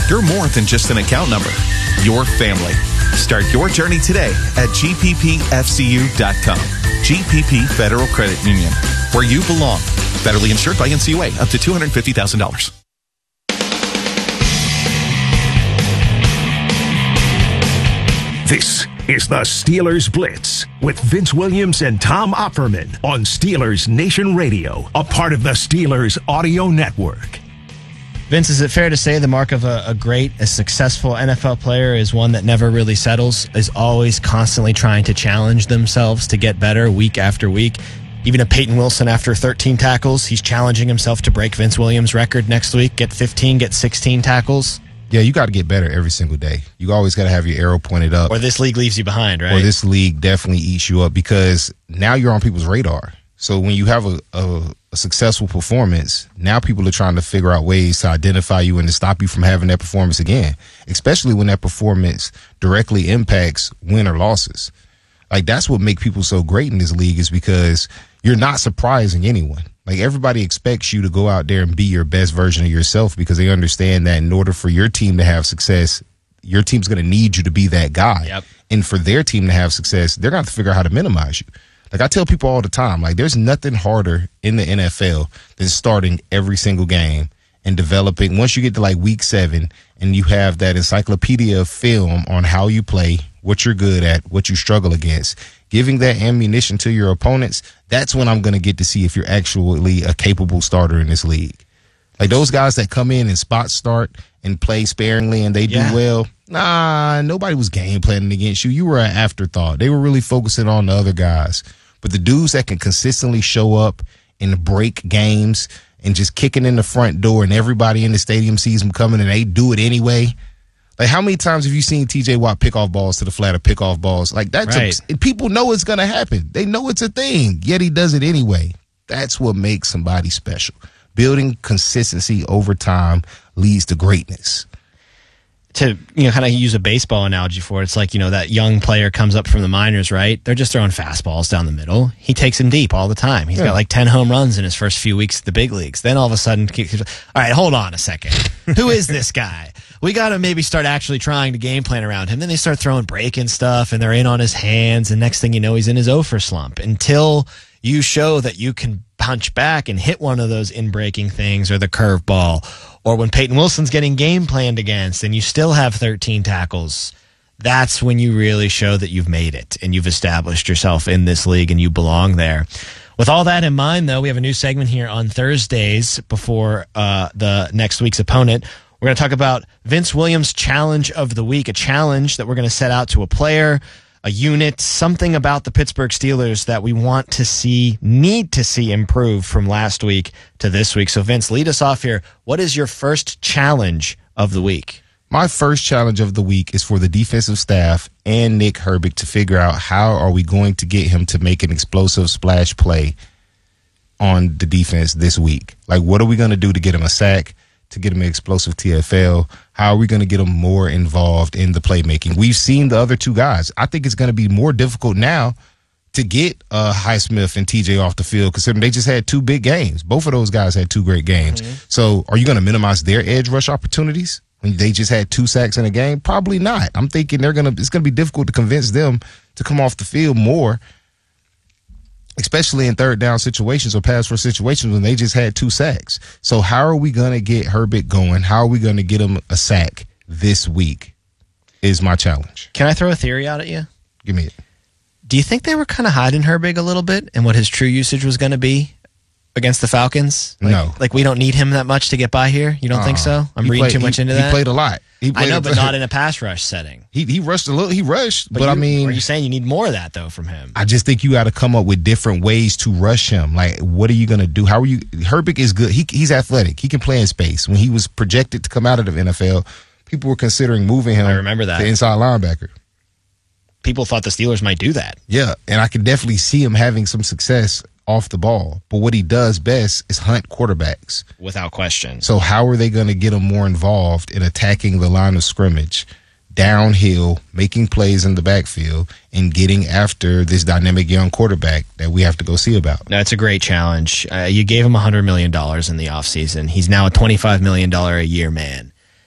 You're more than just an account number. You're family. Start your journey today at gppfcu.com. GPP Federal Credit Union, where you belong. Federally insured by NCUA, up to $250,000. This is the Steelers Blitz with Vince Williams and Tom Opperman on Steelers Nation Radio, a part of the Steelers Audio Network. Vince, is it fair to say the mark of a successful NFL player is one that never really settles, is always constantly trying to challenge themselves to get better week after week? Even a Peyton Wilson, after 13 tackles, he's challenging himself to break Vince Williams' record next week, get 15, get 16 tackles. Yeah, you got to get better every single day. You always got to have your arrow pointed up. Or this league leaves you behind, right? Or this league definitely eats you up because now you're on people's radar. So when you have a successful performance, now people are trying to figure out ways to identify you and to stop you from having that performance again, especially when that performance directly impacts win or losses. Like, that's what makes people so great in this league, is because you're not surprising anyone. Like, everybody expects you to go out there and be your best version of yourself because they understand that in order for your team to have success, your team's going to need you to be that guy. Yep. And for their team to have success, they're going to have to figure out how to minimize you. Like, I tell people all the time, like, there's nothing harder in the NFL than starting every single game and developing. Once you get to, like, week 7 and you have that encyclopedia of film on how you play, what you're good at, what you struggle against, giving that ammunition to your opponents, that's when I'm going to get to see if you're actually a capable starter in this league. Like, those guys that come in and spot start and play sparingly and they do well, nobody was game planning against you. You were an afterthought. They were really focusing on the other guys. But the dudes that can consistently show up and break games and just kicking in the front door and everybody in the stadium sees them coming and they do it anyway. Like, how many times have you seen TJ Watt pick off balls to the flat or pick off balls? Like, that's right. People know it's going to happen. They know it's a thing, yet he does it anyway. That's what makes somebody special. Building consistency over time leads to greatness. To, kind of use a baseball analogy for it, it's like, that young player comes up from the minors, right? They're just throwing fastballs down the middle. He takes them deep all the time. He's got like 10 home runs in his first few weeks at the big leagues. Then all of a sudden, all right, hold on a second. Who is this guy? We got to maybe start actually trying to game plan around him. Then they start throwing breaking stuff, and they're in on his hands, and next thing you know, he's in his over slump. Until you show that you can punch back and hit one of those in-breaking things or the curveball, or when Peyton Wilson's getting game planned against and you still have 13 tackles, that's when you really show that you've made it and you've established yourself in this league and you belong there. With all that in mind, though, we have a new segment here on Thursdays before the next week's opponent. We're going to talk about Vince Williams' Challenge of the Week, a challenge that we're going to set out to a player, a unit, something about the Pittsburgh Steelers that we need to see improve from last week to this week. So, Vince, lead us off here. What is your first challenge of the week? My first challenge of the week is for the defensive staff and Nick Herbig to figure out how are we going to get him to make an explosive splash play on the defense this week. Like, what are we going to do to get him a sack, to get him an explosive TFL? How are we going to get him more involved in the playmaking? We've seen the other two guys. I think it's going to be more difficult now to get Highsmith and TJ off the field, considering they just had 2 big games. Both of those guys had 2 great games. Mm-hmm. So are you going to minimize their edge rush opportunities when they just had 2 sacks in a game? Probably not. I'm thinking it's going to be difficult to convince them to come off the field more, especially in third down situations or pass rush situations when they just had 2 sacks. So how are we going to get Herbig going? How are we going to get him a sack this week is my challenge. Can I throw a theory out at you? Give me it. Do you think they were kind of hiding Herbig a little bit and what his true usage was going to be against the Falcons? No. Like, we don't need him that much to get by here? You don't think so? I'm reading too much into that? He played a lot. I know, but not in a pass rush setting. He rushed a little. He rushed, but I mean, are you saying you need more of that though from him? I just think you got to come up with different ways to rush him. Like, what are you going to do? How are you? Herbig is good. He's athletic. He can play in space. When he was projected to come out of the NFL, people were considering moving him. I remember that. To inside linebacker. People thought the Steelers might do that. Yeah, and I could definitely see him having some success off the ball. But what he does best is hunt quarterbacks. Without question. So how are they going to get him more involved in attacking the line of scrimmage, downhill, making plays in the backfield, and getting after this dynamic young quarterback that we have to go see about? No, it's a great challenge. You gave him $100 million in the offseason. He's now a $25 million a year man.